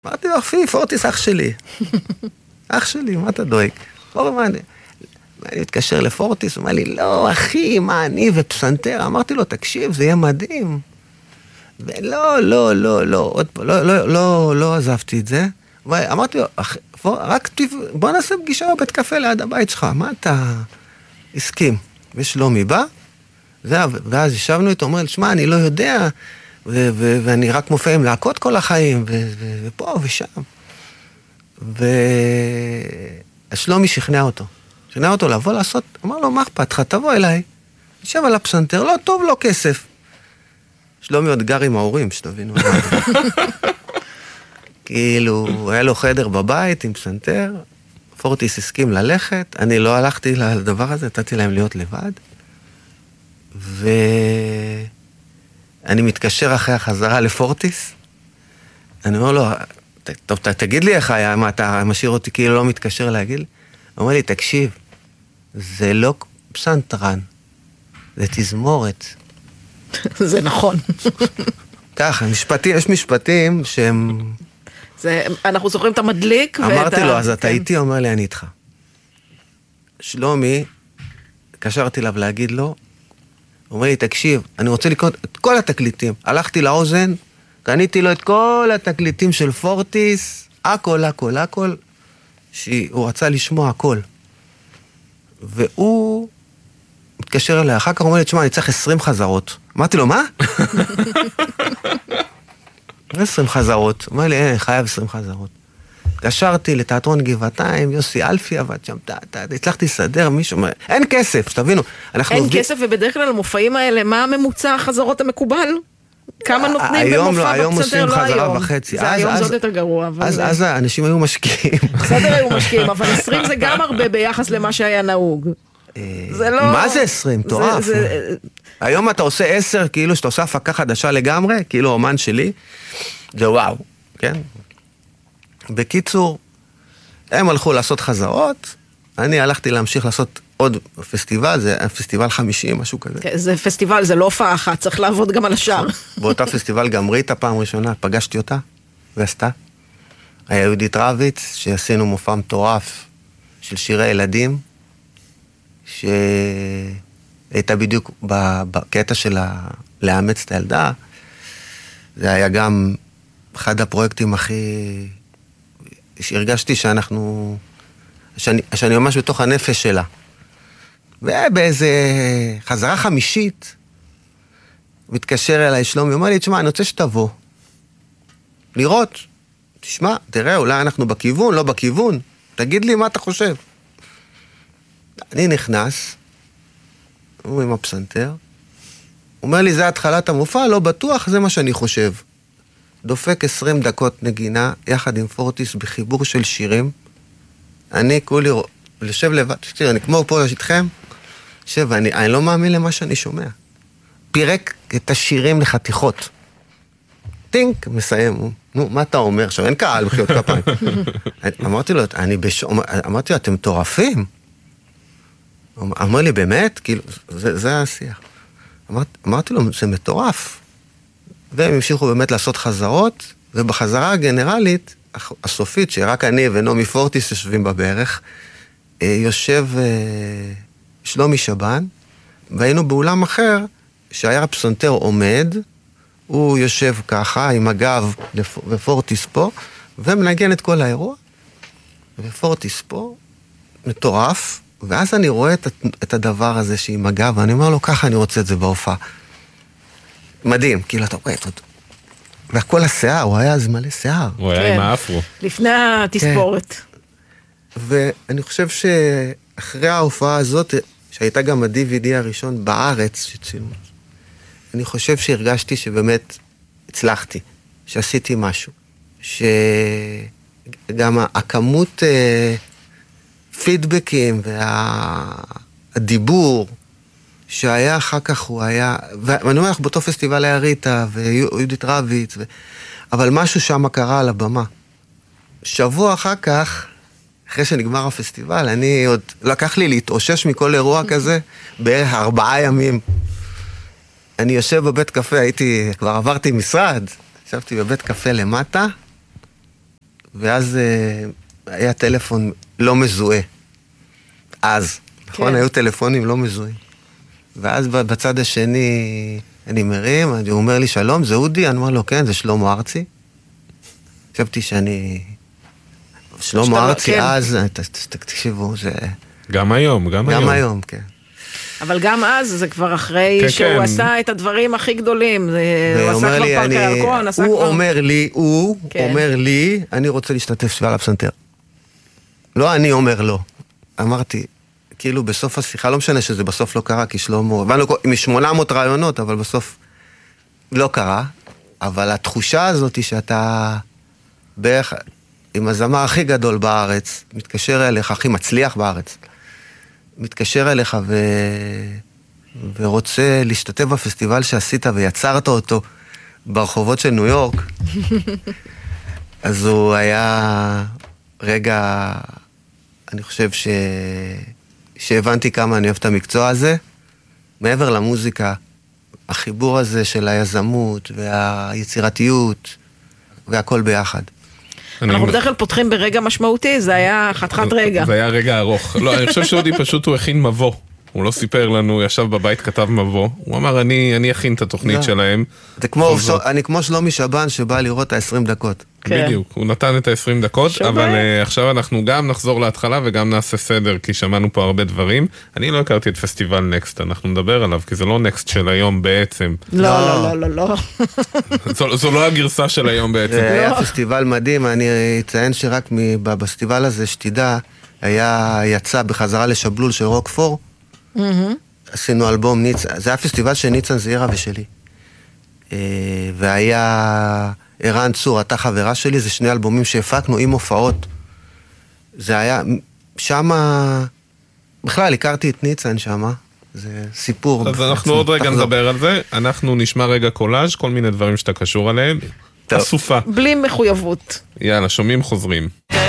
אמרתי לו, אחי, פורטיס אח שלי. אח שלי, מה אתה דואג? אני מתקשר לפורטיס, הוא אמר לי, לא, אחי, מה אני ופסנתר? אמרתי לו, תקשיב, זה יהיה מדהים. לא עזבתי את זה. אמרתי לו, רק בוא נעשה פגישה בבית קפה ליד הבית שלך. מה אתה הסכים? ושלומי בא, ואז ישבנו איתו, אומר לי, שמע, אני לא יודע, ואני רק מופיע עם להקות כל החיים, ופה ושם. ושלומי שכנע אותו לבוא לעשות, אמר לו, מה אכפת לך, תבוא אליי, נשב על הפסנתר, לא טוב, לא כסף. שלומי עוד גר עם ההורים, שתבינו. כאילו, היה לו חדר בבית עם פסנתר, פורטיס הסכים ללכת, אני לא הלכתי לדבר הזה, נתתי להם להיות לבד, ואני מתקשר אחרי החזרה לפורטיס, אני אומר לו, טוב, תגיד לי איך היה, מה אתה משאיר אותי כאילו לא מתקשר להגיד לי? הוא אומר לי, תקשיב, זה לא פסנתרן, זה תזמורת. זה נכון. ככה, יש משפטים שהם... אנחנו זוכרים את המדליק. אמרתי לו, אז אתה איתי, אומר לי, אני איתך. שלומי, קשרתי אליו להגיד לו, הוא אומר לי, תקשיב, אני רוצה לקנות את כל התקליטים. הלכתי לאוזן, קניתי לו את כל התקליטים של פורטיס, הכל, שהוא רצה לשמוע הכל. והוא מתקשר אליה, אחר כך הוא אומר לי, תשמע, אני צריך 20 חזרות. אמרתי לו, מה? 20 חזרות. הוא אומר לי, חייב 20 חזרות. התקשרתי לתיאטרון גבעתיים, יוסי אלפי עבד שם, הצלחתי לסדר מישהו, אין כסף, שתבינו. אין כסף, ובדרך כלל המופעים האלה, מה הממוצע החזרות המקובל? כמה נותנים במופע היום בפסנתר? עושים לא חזרה היום. וחצי. זה היום זאת יותר גרוע. אז האנשים היו משקיעים. בסדר היו משקיעים, אבל 20 זה גם הרבה ביחס למה שהיה נהוג. מה זה 20? טורף. היום אתה עושה 10, כאילו שאתה עושה הפקה חדשה לגמרי, כאילו אומן שלי, זה וואו, כן? בקיצור, הם הלכו לעשות חזרות, אני הלכתי להמשיך לעשות עוד פסטיבל, זה פסטיבל 50, משהו כזה. זה פסטיבל, זה לא הופעה אחת, צריך לעבוד גם על השאר. באותה פסטיבל גם ריטה פעם ראשונה, פגשתי אותה, ועשתה. היה יהודית רביץ, שעשינו מופע מטורף של שירי ילדים, שהייתה בדיוק בקטע של לאמץ את הילדה. זה היה גם אחד הפרויקטים הכי... שהרגשתי שאני ממש בתוך הנפש שלה. ובאיזה חזרה חמישית, מתקשר אליי שלומי, אומר לי, תשמע, אני רוצה שתבוא. לראות. תשמע, תראה, אולי אנחנו בכיוון, לא בכיוון. תגיד לי מה אתה חושב. אני נכנס, הוא עם הפסנתר, הוא אומר לי, זה התחלת המופע, לא בטוח, זה מה שאני חושב. דופק 20 דקות נגינה, יחד עם פורטיס, בחיבור של שירים. אני כולי יושב לבד, אני כמו פה איתכם, יושב, אני לא מאמין למה שאני שומע. פירק את השירים לחתיכות. טינק, מסיים. נו, מה אתה אומר? עכשיו, אין קהל בחיות כפיים. אמרתי לו, אתם מטורפים. אמר לי, באמת? כאילו, זה השיח. אמרתי לו, זה מטורף. והם המשיכו באמת לעשות חזרות, ובחזרה הגנרלית, הסופית, שרק אני ונומי פורטיס יושבים בה בערך, יושב שלומי שבן, והיינו באולם אחר, שהיה פסנתר עומד, הוא יושב ככה, עם הגב ופורטיס פה, ומנגן את כל האירוע, ופורטיס פה, מטורף, ואז אני רואה את הדבר הזה שעם הגב, ואני אומר לו, ככה אני רוצה את זה בהופעה. מדהים, כאילו אתה רואה, והכל השיער, הוא היה אז מלא שיער. הוא היה עם האפרו. לפני התספורת. ואני חושב שאחרי ההופעה הזאת, שהייתה גם ה-DVD הראשון בארץ שצילמו, אני חושב שהרגשתי שבאמת הצלחתי, שעשיתי משהו, שגם הכמות פידבקים והדיבור שהיה אחר כך הוא היה, ואני אומר לך, באותו פסטיבל היה ריטה ויהודית רביץ, אבל משהו שם קרה על הבמה. שבוע אחר כך, אחרי שנגמר הפסטיבל, אני עוד לקח לי להתאושש מכל אירוע כזה, בערך 4 ימים. אני יושב בבית קפה, כבר עברתי משרד, ישבתי בבית קפה למטה, ואז היה טלפון לא מזוהה. אז, נכון? היו טלפונים לא מזוהים. ואז בצד השני אני מרים, הוא אומר לי, שלום, זה אודי? אני אומר לו, כן, זה שלמה ארצי. חשבתי שאני... שלמה ארצי, אז, תקשיבו, זה... גם היום. גם היום, כן. אבל גם אז, זה כבר אחרי שהוא עשה את הדברים הכי גדולים. הוא עשה כבר פארק הירקון, הוא אומר לי, אני רוצה להשתתף שווה לפסנתר. לא, אני אומר לו. אמרתי, כאילו בסוף השיחה, לא משנה שזה בסוף לא קרה, כי שלמה, עם 800 רעיונות, אבל בסוף לא קרה. אבל התחושה הזאת היא שאתה בערך עם הזמר הכי גדול בארץ, מתקשר אליך, הכי מצליח בארץ, מתקשר אליך ורוצה להשתתף בפסטיבל שעשית ויצרת אותו ברחובות של ניו יורק, אז הוא היה רגע, אני חושב שהבנתי כמה אני אוהב את המקצוע הזה, מעבר למוזיקה, החיבור הזה של היזמות והיצירתיות והכל ביחד. אנחנו בדרך כלל פותחים ברגע משמעותי, זה היה חתיכת רגע. זה היה רגע ארוך. לא, אני חושב שאודי פשוט הוא הכין מבוא. הוא לא סיפר לנו, הוא ישב בבית, כתב מבוא. הוא אמר, אני אכין את התוכנית שלהם. אני כמו שלומי שבן שבא לראות ה-20 דקות. בדיוק, הוא נתן את ה-20 דקות, אבל עכשיו אנחנו גם נחזור להתחלה וגם נעשה סדר, כי שמענו פה הרבה דברים. אני לא הכרתי את פסטיבל נקסט, אנחנו נדבר עליו, כי זה לא נקסט של היום בעצם. לא. זו לא הגרסה של היום בעצם. זה היה פסטיבל מדהים, אני אציין שרק בפסטיבל הזה, שתדע, יצא בחזרה לשבלול של רוק פור, עשינו אלבום ניצן, זה היה פסטיבל של ניצן זעירה ושלי. והיה ערן צור, אתה חברה שלי, זה שני אלבומים שהפקנו עם הופעות. זה היה, שמה, בכלל הכרתי את ניצן שמה, זה סיפור. אז אנחנו עוד רגע נדבר על זה, אנחנו נשמע רגע קולאז', כל מיני דברים שאתה קשור עליהם. אסופה. בלי מחויבות. יאללה, שומעים חוזרים.